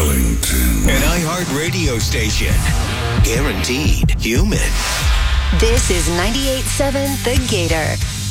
Wellington. An iHeart radio station. Guaranteed human. This is 98.7 The Gator.